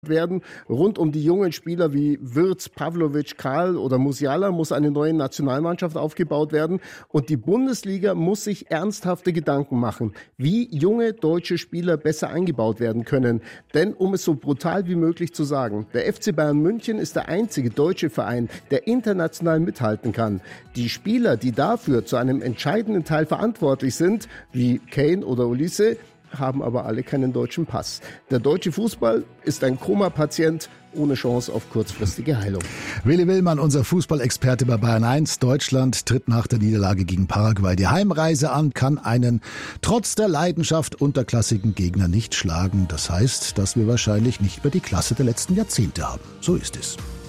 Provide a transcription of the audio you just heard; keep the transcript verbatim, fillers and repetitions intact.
werden. Rund um die jungen Spieler wie Wirtz, Pavlovic, Karl oder Musiala muss eine neue Nationalmannschaft aufgebaut werden. Und die Bundesliga muss sich ernsthafte Gedanken machen, wie junge deutsche Spieler besser eingebaut werden können. Denn um es so brutal wie möglich zu sagen, der F C Bayern München ist der einzige deutsche Verein, der international mithalten kann. Die Spieler, die dafür zu einem entscheidenden Teil verantwortlich sind, wie Kane oder Olise, haben aber alle keinen deutschen Pass. Der deutsche Fußball ist ein Koma-Patient ohne Chance auf kurzfristige Heilung. Willi Willmann, unser Fußballexperte bei Bayern eins. Deutschland tritt nach der Niederlage gegen Paraguay die Heimreise an, kann einen trotz der Leidenschaft unterklassigen Gegner nicht schlagen. Das heißt, dass wir wahrscheinlich nicht mehr die Klasse der letzten Jahrzehnte haben. So ist es.